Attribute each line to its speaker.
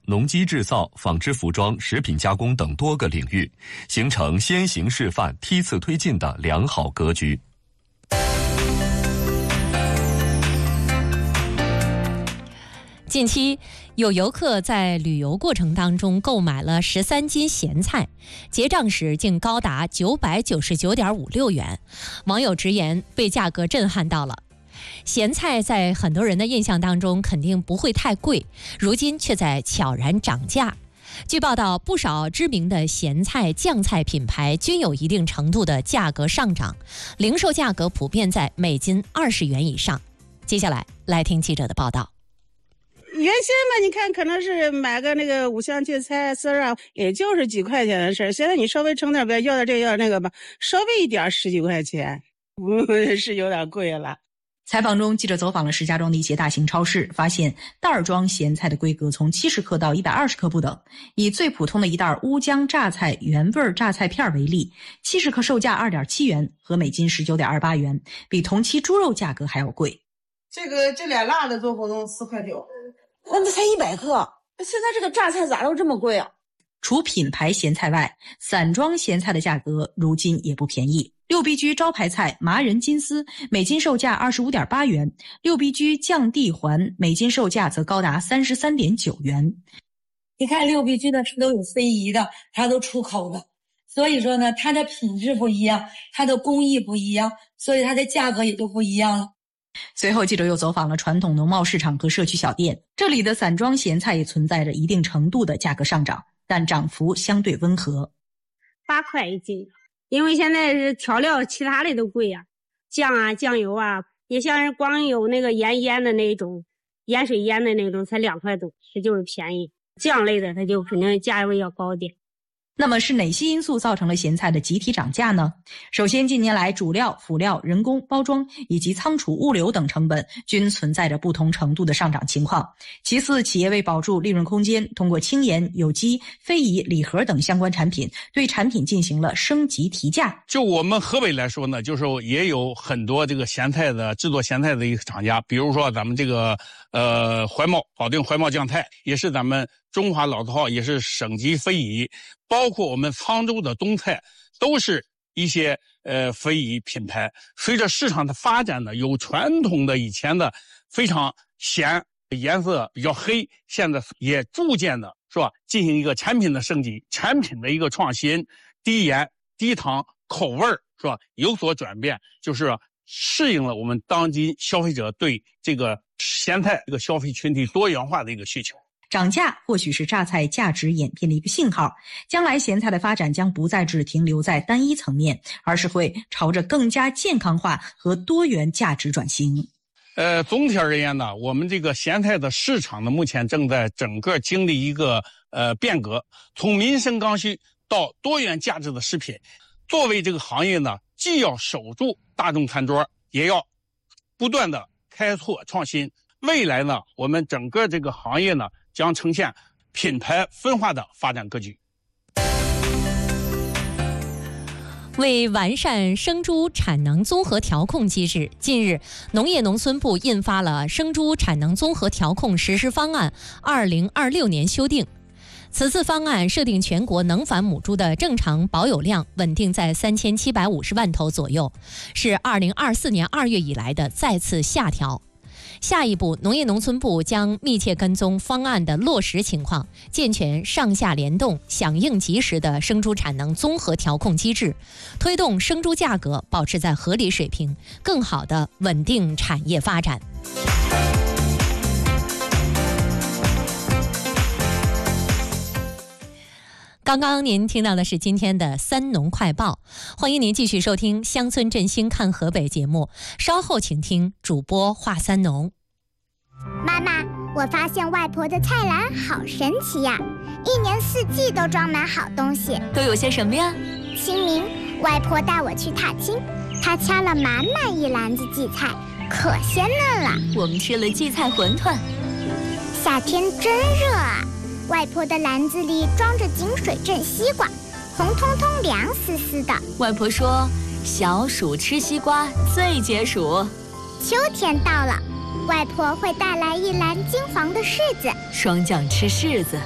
Speaker 1: 农机制造、纺织服装、食品加工等多个领域，形成先行示范、梯次推进的良好格局。
Speaker 2: 近期有游客在旅游过程当中购买了13斤咸菜，结账时竟高达999.56元。网友直言被价格震撼到了。咸菜在很多人的印象当中肯定不会太贵，如今却在悄然涨价。据报道，不少知名的咸菜、酱菜品牌均有一定程度的价格上涨，零售价格普遍在每斤20元以上。接下来听记者的报道。
Speaker 3: 原先嘛，你看可能是买个那个五香芥菜丝啊，也就是几块钱的事儿。现在你稍微称点别要点这要那个吧，稍微一点10几块钱，是有点贵了。
Speaker 4: 采访中，记者走访了石家庄的一些大型超市，发现袋装咸菜的规格从70克到120克不等。以最普通的一袋乌江榨菜原味榨菜片为例，70克售价2.7元，合每斤19.28元，比同期猪肉价格还要贵。
Speaker 3: 这俩辣的做活动4块9，那才100克。现在这个榨菜咋都这么贵啊？
Speaker 4: 除品牌咸菜外，散装咸菜的价格如今也不便宜。六必居招牌菜麻仁金丝每斤售价25.8元，六必居酱地环每斤售价则高达33.9元。
Speaker 5: 你看六必居的它都有非遗的，它都出口的，所以说呢，它的品质不一样，它的工艺不一样，所以它的价格也就不一样了。
Speaker 4: 随后，记者又走访了传统农贸市场和社区小店，这里的散装咸菜也存在着一定程度的价格上涨，但涨幅相对温和。
Speaker 6: 8块一斤，因为现在是调料其他的都贵啊，酱啊、酱油啊，也像是光有那个盐的那种，盐水腌的那种才2块多，这就是便宜。酱类的它就肯定价位要高点。
Speaker 4: 那么是哪些因素造成了咸菜的集体涨价呢？首先，近年来主料、辅料、人工、包装以及仓储物流等成本均存在着不同程度的上涨情况。其次，企业为保住利润空间，通过轻盐、有机、非遗、礼盒等相关产品，对产品进行了升级提价。
Speaker 7: 就我们河北来说呢，就是也有很多这个咸菜的制作咸菜的一个厂家，比如说咱们这个怀茂保定怀茂酱菜，也是咱们中华老字号，也是省级非遗，包括我们沧州的冬菜，都是一些非遗品牌。随着市场的发展呢，有传统的以前的非常咸，颜色比较黑，现在也逐渐的是吧，进行一个产品的升级，产品的一个创新，低盐低糖，口味是吧有所转变，就是适应了我们当今消费者对这个咸菜这个消费群体多元化的一个需求。
Speaker 4: 涨价或许是榨菜价值演变的一个信号，将来咸菜的发展将不再只停留在单一层面，而是会朝着更加健康化和多元价值转型。
Speaker 7: 总体而言呢，我们这个咸菜的市场呢，目前正在整个经历一个变革，从民生刚需到多元价值的食品。作为这个行业呢，既要守住大众餐桌，也要不断的开拓创新。未来呢，我们整个这个行业呢，将呈现品牌分化的发展格局。
Speaker 2: 为完善生猪产能综合调控机制，近日，农业农村部印发了《生猪产能综合调控实施方案（2026年修订）》。此次方案设定全国能繁母猪的正常保有量稳定在3750万头左右，是2024年2月以来的再次下调。下一步，农业农村部将密切跟踪方案的落实情况，健全上下联动、响应及时的生猪产能综合调控机制，推动生猪价格保持在合理水平，更好地稳定产业发展。刚刚您听到的是今天的三农快报，欢迎您继续收听乡村振兴看河北节目，稍后请听主播话三农。
Speaker 8: 妈妈，我发现外婆的菜篮好神奇呀，一年四季都装满好东西。
Speaker 9: 都有些什么呀？
Speaker 8: 清明，外婆带我去踏青，她掐了满满一篮子荠菜，可鲜嫩了。
Speaker 9: 我们吃了荠菜馄饨。
Speaker 8: 夏天真热啊，外婆的篮子里装着井水镇西瓜，红彤彤凉丝丝的。
Speaker 9: 外婆说，小暑吃西瓜最解暑。
Speaker 8: 秋天到了，外婆会带来一篮金黄的柿子，
Speaker 9: 霜降吃柿子。